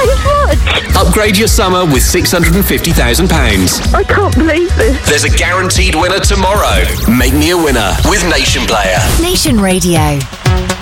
Thanks much. Upgrade your summer with £650,000. I can't believe this. There's a guaranteed winner tomorrow. Make me a winner with Nation Player. Nation Radio.